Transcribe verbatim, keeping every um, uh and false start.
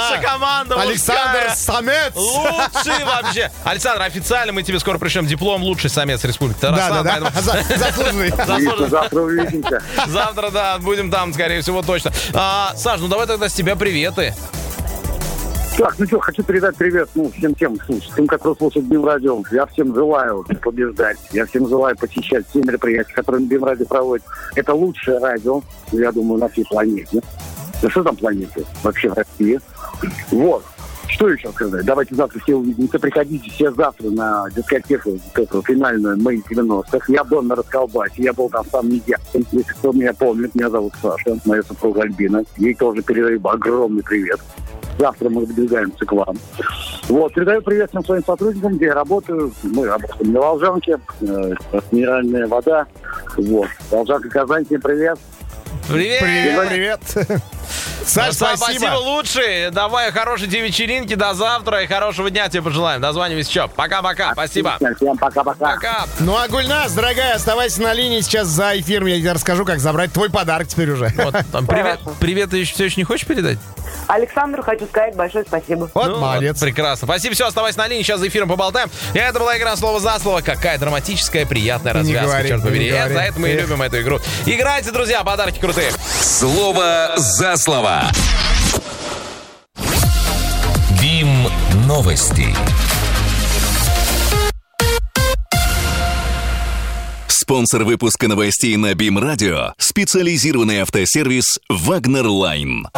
Наша команда Александр мужская. Самец. Лучший вообще. Александр, официально мы тебе скоро пришлем диплом «Лучший самец Республики Да, Татарстан». да, да. За- Заслуженный. Отлично, завтра увидимся. Завтра, да, будем там, скорее всего, точно. А, Саш, ну давай тогда с тебя приветы. Так, ну что, хочу передать привет ну, всем тем, тем, которые слушают БИМ-радио. Я всем желаю побеждать. Я всем желаю посещать все мероприятия, которые БИМ-радио проводит. Это лучшее радио, я думаю, на всей планете. Да что там планете? Вообще в России. Вот. Что еще сказать? Давайте завтра все увидимся. Приходите все завтра на дискотеку эту, финальную «Мы девяностых». Я был на Расколбасе, я был там сам не я. Если кто меня помнит, меня зовут Саша, моя супруга Альбина. Ей тоже передаю огромный привет. Завтра мы выдвигаемся к вам. Вот, передаю привет всем своим сотрудникам, где я работаю. Мы работаем на Волжанке, э, минеральная вода. Вот. Волжанка, Казань, всем привет. Привет. Привет, привет. Саш, Саш, спасибо. спасибо, лучший. Давай хорошей тебе вечеринки. До завтра и хорошего дня тебе пожелаем. Дозванивайся еще. Пока-пока. Спасибо. Всем пока-пока. Пока. Ну а Гульназ, дорогая, оставайся на линии. Сейчас за эфиром я тебе расскажу, как забрать твой подарок теперь уже. Вот, там, привет, привет, ты еще, все еще не хочешь передать? Александру хочу сказать большое спасибо. Вот, Ну, молодец. Прекрасно. Спасибо, все, оставайся на линии. Сейчас за эфиром поболтаем. И это была игра «Слово за слово». Какая драматическая, приятная Не развязка, говори, черт побери. не говори. За это мы и Эх. любим эту игру. Играйте, друзья, подарки крутые. Слово за слово. БИМ новости. Спонсор выпуска новостей на БИМ радио — специализированный автосервис «Вагнер Лайн».